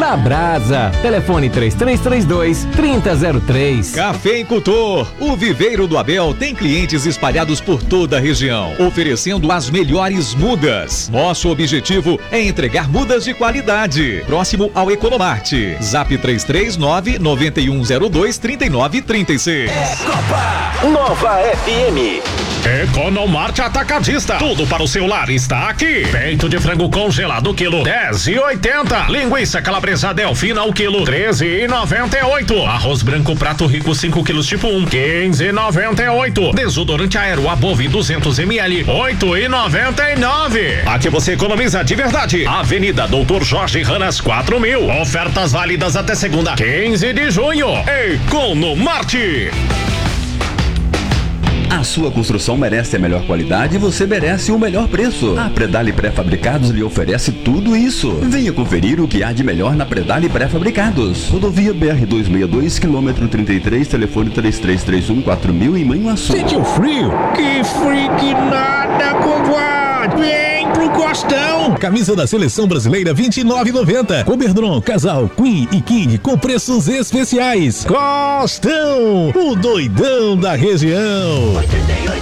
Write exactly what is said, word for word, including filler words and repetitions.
da Brasa. Telefone três três três dois, três zero zero três. Cafeicultor, o Viveiro do Abel tem clientes espalhados por toda a região, oferecendo as melhores mudas. Nosso objetivo é entregar mudas de qualidade, próximo ao Economarte. Zap três três nove, nove um zero dois, três nove três seis. É Copa Nova F M. Economarte Atacadista. Tudo para o seu lar está aqui. Peito de frango congelado quilo dez e oitenta. Linguiça calabresa Delfina o quilo treze e noventa e oito. Arroz branco prato rico cinco quilos tipo um, quinze e noventa e oito. Desodorante Aero Above duzentos mililitros, oito e noventa e nove. Aqui você economiza de verdade. Avenida Doutor Jorge Ranas quatro mil. Ofertas válidas até segunda, quinze de junho. Economarte. A sua construção merece a melhor qualidade e você merece o melhor preço. A Predale Pré-Fabricados lhe oferece tudo isso. Venha conferir o que há de melhor na Predale Pré-Fabricados. Rodovia B R duzentos e sessenta e dois, quilômetro trinta e três, telefone três três três um, quatro mil em Manhuaçu. Sentiu frio? Que frio que nada, covarde! Vem pro Costão! Camisa da Seleção Brasileira vinte e nove reais e noventa centavos. Coberdron, Casal, Queen e King com preços especiais. Costão, o doidão da região.